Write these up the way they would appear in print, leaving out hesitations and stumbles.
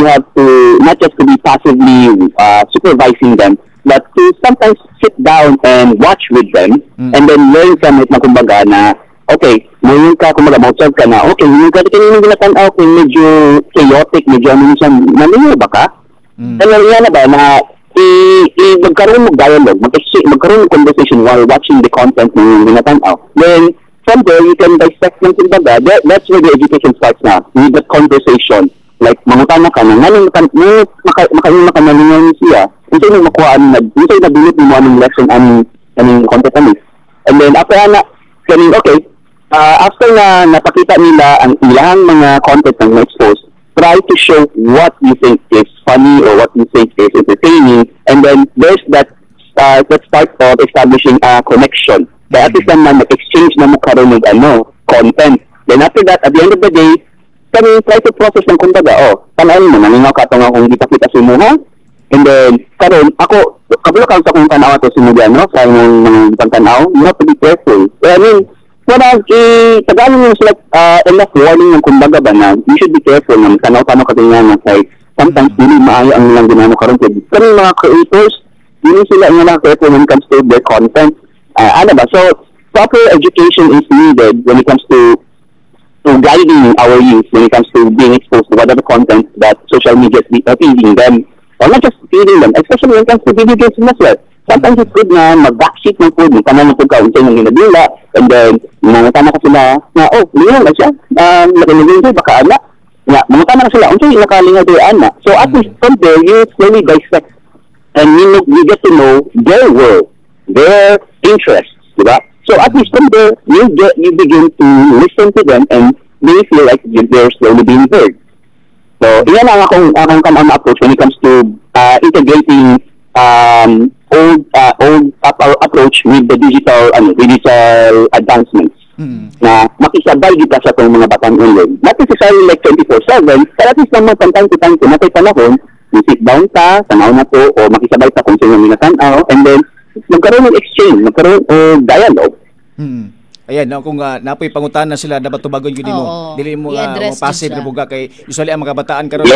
you have to not just to be passively supervising them, but to sometimes sit down and watch with them and then learn from it na kumbaga na, okay, ngayon ka, kumbaga, mausap ka na, okay, ngayon ka, kanina ginatanaw, okay, medyo chaotic, medyo naniniyo ba ka? Ano na ba na magkaroon ng dialogue, magkaroon ng conversation while watching the content ng ginatanaw. Then, from there, you can dissect them kumbaga. That's where the education starts na, with the conversation. Like, mangutana ka na, ngayon makanalingan siya, hindi yung makuha, hindi yung nabinit mo anong lesson, anong content anis. And then, after na, okay, after na napakita nila ang ilang mga content na na-expose, try to show what you think is funny or what you think is entertaining, and then there's that start of establishing a connection. Kaya at least naman, mag-exchange na mo karoon ng content. Then after that, at the end of the day, kami try to process ng kumbaga, tanawin mo, naningaw ka ito nga kung di pa kita simuha. And then, karoon, ako, kabula ka sa kung tanawa ito simuha, no? Sa mga pagtanaw, you have to be careful. I mean, parang tagalog mo sila enough warning ng kumbaga ba na you should be careful ng tanaw-tanaw ka din nga kay sometimes hindi maayo ang nilang ginano karoon. Kami mga creators, hindi sila ang mga careful when it comes to their content. So, proper education is needed when it comes to guiding our youth when it comes to being exposed to whatever content that social media is feeding them. Or not just feeding them, especially when it comes to video games as well. Sometimes it's good na mag-backseat ng food, tanong mo ka, unsay ng ginadula, and then, mga ka sila, na, lingaw na siya, nakalagay baka anak. Mga ka sila, unsay nakalingaw doon anak. So, at least from there, you slowly dissect, and you get to know their world, their interests, diba? So at least from there, you begin to listen to them and they feel like they're slowly being heard. So, iyan ang akong approach when it comes to integrating old approach with the digital advancements. Na makisabay kita sa itong mga batang online. Not necessarily like 24/7, but at least naman from time to time, kung natay panahon, sit down ka, tanaw na to, o makisabay ka kung sino mga tanaw, and then magkaroon ng exchange, magkaroon ng dialogue. Ayan, kung napoy pangutan na sila dapat tubagon yun mo. Dili mo passive na buga kay usually ang mga bataan karon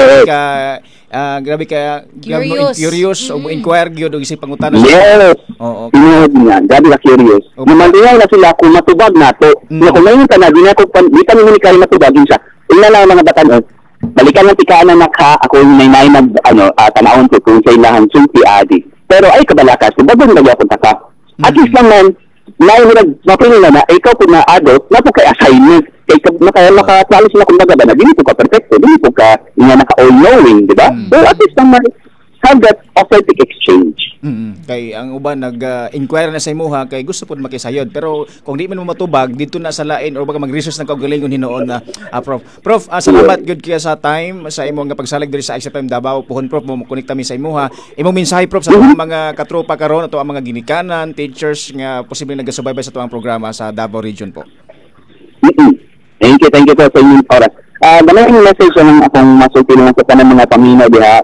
grabe ka curious o inquire gyud og isip pangutan na sila. Yes. Grabe ka curious. Namandiyan na sila kung matubag nato. Kung ngayon ka na di pa ni kay matubagin siya. Ina lang mga bataan balikan ng tikaan na ako yung may tanawon ko kung sa ilahan sulti adi. Pero ay kabalakas, bagon na yapon ka. At least naman, mapili na ikaw kung na adult, na po kay assignment. Kaya makatalo sila kung baga ba na, hindi po ka perfecto, hindi po ka naka-all-knowing, di ba? So at least naman, have that authentic exchange. Kay ang uban nag-inquire na sa imuha kay gusto pud makisayod pero kung di man mo matubag dito na sa lain or baga mag-research na kaugalingon hinoon na Prof, salamat good kaya sa time sa imong pagsalig diri sa XFM Davao puhon Prof mo konekta mi sa imuha imong mensahe Prof sa mga katropa karon ato ang mga ginikanan teachers nga posibleng nagasubaybay sa tuang programa sa Davao region po. Thank you po sa inyong oras. Maraming message lang akong masulti lang sa tanang mga pamina diha.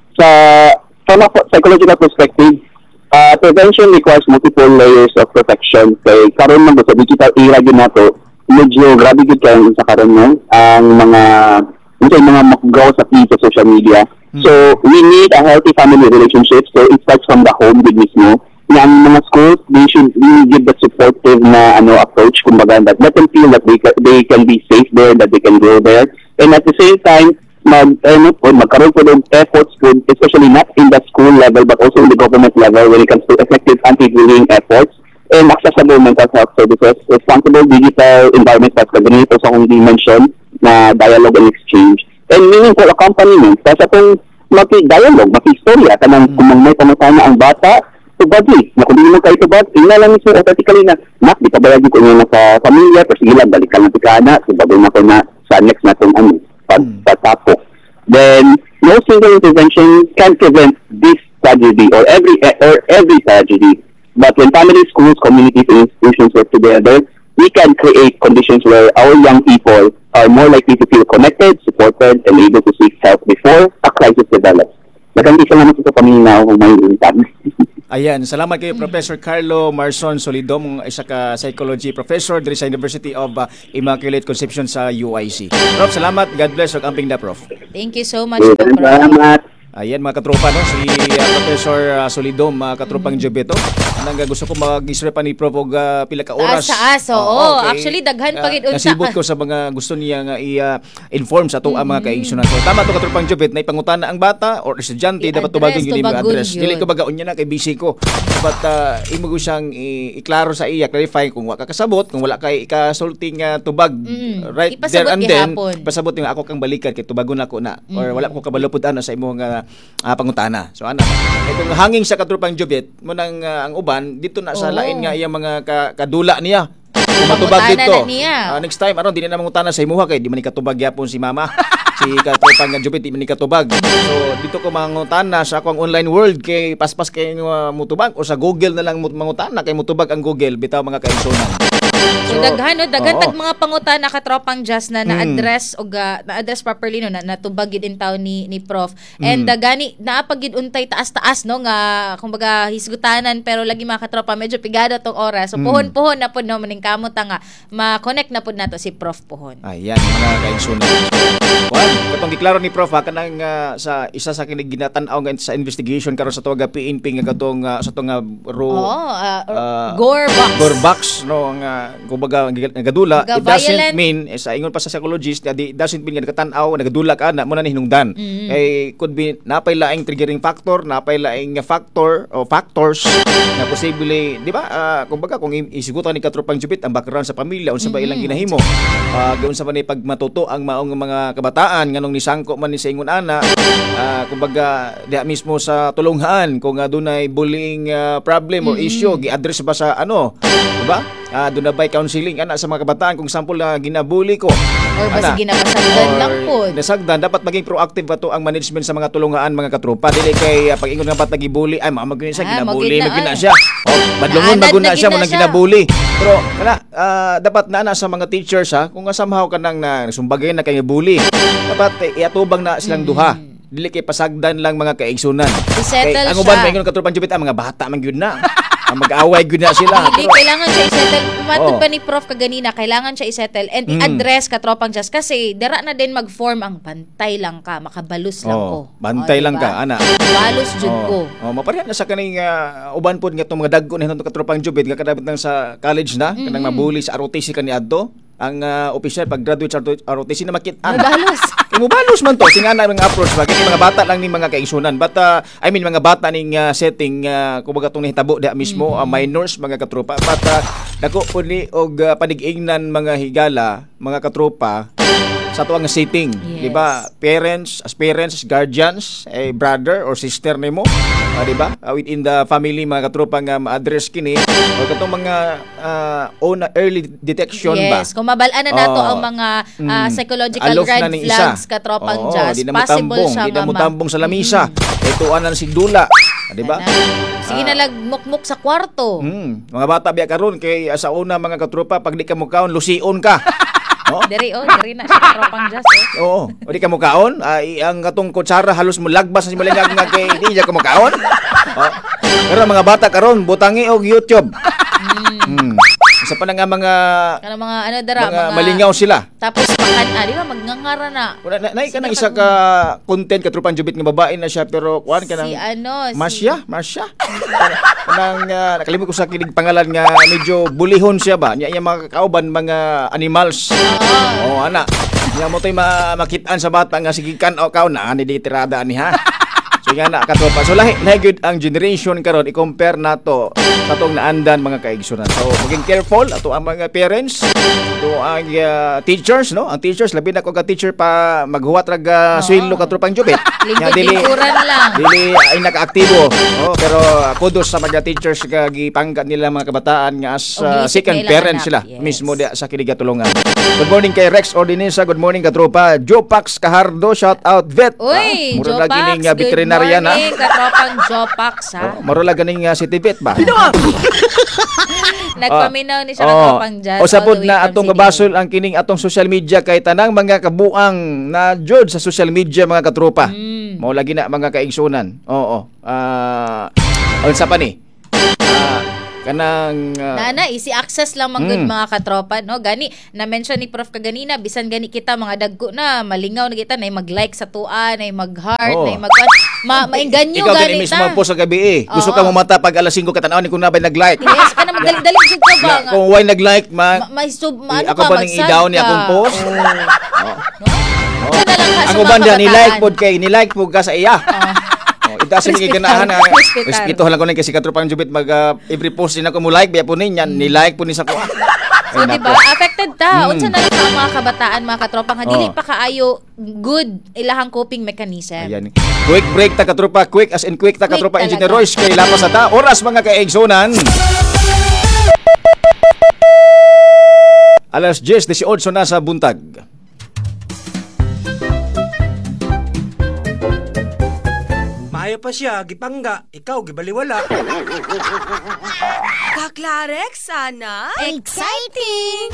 From a psychological perspective, prevention requires multiple layers of protection. Kay karon man sa digital era gyud nato, medyo grabe gyud kay sa karon no ang mga mag-grow sa feed sa social media. So we need a healthy family relationship. So it starts from the home with mismo. Ang mga schools, they should really give the supportive na approach kumbaga that let them feel that they can be safe there, that they can grow there, and at the same time magkaroon po ng efforts po, especially not in the school level but also in the government level when it comes to effective anti-bullying efforts and accessible mental health services, responsible digital environment as kaganito sa kong dimension na dialogue and exchange, and meaningful accompaniment sa itong maki-dialogue, maki-istorya kanang kung may pamatana ang bata tubagi, na kung hindi mo kayo tubag, tingnan lang ito authentically na di pa bayagi ko niya sa pamilya, pero sige lang, balikan lang tikana, tubagin na ko na sa next na itong pagtapok. Then, no single intervention can prevent this tragedy or every tragedy. But when families, schools, communities, and institutions work together, we can create conditions where our young people are more likely to feel connected, supported, and able to seek help before a crisis develops. Nagandang salamat sa paminaw kung may Ayan, salamat kay Professor Carlo Marson Solidom, isa ka psychology professor diri sa University of Immaculate Conception sa UIC. Prof, salamat. God bless ug amping da, Prof. Thank you so much po, Prof. Salamat. Ayan mga katropa, no? Si Professor Solidom, katropang Jobeto. Anang gusto ko mag-isra pa ni Prof og pila ka oras. Taas, oo. Actually, daghan pa gid unsa. Nasibot ko sa mga gusto niya nga i-inform sa ato ang mga kaigsunan. So tama to katropang Jobet na ipangutana ang bata or estudyante dapat tubagin yun yung address. Dili ko bagaon niya na kay busy ko. But imo ko siyang iklaro sa iya, clarify kung wa ka kasabot, kung wala kay ikasulting tubag right there and then pasabot nga ako kang balikan kay tubagon ako na or wala ko kabalupod ano sa imong pangutana. So ana, itong hanging sa katropang Jobet mo nang ang uban dito na sa lain nga iyang mga kadula niya. Kung matubag dito. Next time aron di na mangutana sa imuha kay di man katubag yapon si mama. Si katropang Jobet di man katubag. So dito ko mangutana sa akong online world kay paspas kay mutubag o sa Google na lang mangutana kay mutubag ang Google bitaw mga kaigsunan. So daghan tag mga pangutana katropang Jazz na na-address o na-address properly no natubag gid in taon ni Prof. And gani naapag gid untay taas-taas no nga kumbaga hisgutanan pero lagi mga katropa medyo pigado tong oras. So puhon-puhon na pud no maning kamot nga ma-connect na pud nato si Prof Puhon. Ayan mga kaigsunan. Katong giklaro ni Prof kanang sa isa sa kining ginatan-aw nga sa investigation karon sa tuwa PNP nga katong sa tunga Gore box no nga kumbaga nagadula, it doesn't mean sa ingon pa sa psychologist it doesn't mean nga nakatan-aw nagadula ka na mo na hinungdan. Could be napay laing triggering factor, napay laing factor o factors na posible, di ba? Kumbaga kung isigutan ni katropang Jobet ang background sa pamilya unsa ba ilang ginahimo, unsa ba ni pagmatuto ang maong mga kabataan nganong nisangko man ni sa ingon ana, kumbaga diha mismo sa tulunghan kung adunay bullying problem or issue gi-address ba sa ano, di ba? Doon na by counseling ana sa mga kabataan kung sample na ginabuli ko or basta ginapasagdan lang po nasagdan dapat maging proactive ba to ang management sa mga tulungan mga katropa dili kay pag ingon nga ba't nagibuli ay maguna siya ginabuli maguna siya madlungon maguna siya mo nang ginabuli pero kana dapat na sa mga teachers kung somehow kanang nasumbagay na kay bully dapat iatubang na silang duha dili kay pasagdan lang mga kaigsunan kay ang uban may ingon katropang Jobet mga bata man gyud na mag-away gyud na sila. Hindi kailangan siya i-settle. Matod ba ni Prof kaganina, kailangan siya i-settle and i-address katropang Jazz kasi dara na din mag-form ang bantay lang ka, makabalus lang ko. Bantay lang ka, ana. Balus jud ko. Mapareha na sa kaning uban pod nga tong mga dagko ni katropang Jobet nga kadabit nang sa college na, kanang mabuli sa ROTC kaniadto. Ang official pag graduate sa ROTC na makit-an. Mabalos. Mubalos man to. Tingana mga approach ba kini mga bata lang ni mga kaigsunan. But I mean mga bata ning setting kumbaga tong nahitabo da mismo minors mga katropa. But dako pud ni og panig-ingnan mga higala, mga katropa sa tuwang setting, di ba? Parents, as guardians, brother or sister nimo, di ba? Within the family mga katropa nga ma-address kini o katong mga own early detection ba? Yes, kung mabalaan na nato ang mga psychological red flags katropang Jazz, possible siya nga mutambong sa lamisa. Ito anan si dula, di ba? Sige na mukmuk sa kwarto. Mga bata biya karon kay sa una mga katropa pag di ka mukaon lusion ka. Diri na siya katropang Jazz. Oo, o di ka mukaon, ang katong kutsara halos mo lagbas sa simulangag nga kay di ka mukaon. Pero mga bata karon butangi og YouTube. Isa pa na nga mga malingaw sila. Tapos di ba magngangara na. Nay ka nang isa ka content katropang Jobet nga babae na siya pero kuan ka nang Marsha. Nang nakalimot ko sa kinig pangalan nga medyo bulihon siya ba. Nya mga kauban mga animals. Ana. Nya mo tay makitaan sa bata nga sige kan o kaon na ani di tirada ani ha. So nga na katropa. So lahi good ang generation karon i-compare nato sa tong naandan mga kaigsunan. So maging careful ato ang mga parents, ato ang teachers no. Ang teachers labi na ko ka teacher pa maghuwat rag sweldo katropang Jobet. Nya dili ay nakaaktibo. Pero kudos sa mga teachers nga gipanggat nila mga kabataan nga as second parents sila mismo dia sa kinigatulungan. Good morning kay Rex Ordinesa. Good morning katropa. Jopax Kahardo, shout out vet. Uy, Jopax. Veterinarian na. Katropang Jopax ha. Marula ganing si Tibet ba? Nagpaminaw ni siya katropang Jazz. O sabod na atong mabasol ang kining atong social media kay tanang mga kabuang na jud sa social media mga katropa. Mao lagi na mga kaigsunan. Unsa pa ni? kanang Nana, easy access lang mga good mga katropa, no? Gani, na-mention ni Prof kaganina, bisan gani kita mga dagko na, malingaw na kita, na mag-like sa tuan, na mag-heart, Oo. na maingganyo ikaw gani gani mismo ta. po sa gabi Gusto Oo. ka mamata pag alas 5 katanawin kung nabay nag-like. Yes, ka na magdaling-daling jud ka ba? nga? Kung why nag-like Ano ako ka, ba nang mag-sad i-down ni ka? akong post? Ito na lang ka sa Ang mga uban dyan, ni-like kabataan. pod kay ni-like po ka sa iya. Ita sa mga ganahan na Respetar. respeto lang ko na kasi katropang jubit mag every post din ako mo like biya po ninyan ni-like po ni sa ko. So, di ba? Affected ta. Unsa na lang ka ang mga kabataan, mga katropang, dili pa kaayo good ilahang coping mechanism. Ayan. Quick break ta katropa, quick as in quick ta Quick katropa talaga. Engineer Royce kay lapas sa ta. Oras mga kaigsonan. Alas 10:18 na sa buntag. Maayo pa siya, gipangga, ikaw gibaliwala. Kaklarek sana. Exciting!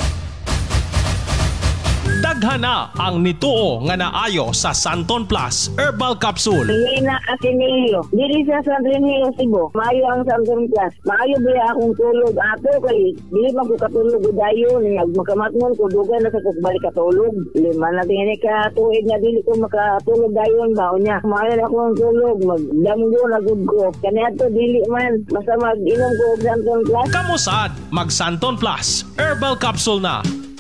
Daghana ang nituo nga naayo sa Santon Plus Herbal Capsule. Nina Ateneo. Dili sa San Remigio, Cebu. Maayo ang Santon Plus. Maayo ba akong tulog ato kay dili man ko katulog dayon ning magkamatngon ko dugan na sa kog balik katulog. Lima na dinhi ka tuig nga dili ko makatulog dayon ba unya. Maayo na akong tulog magdamgo na gud ko. Kaniadto dili man basta mag-inom ko og Santon Plus. Kamusad mag Santon Plus Herbal Capsule na.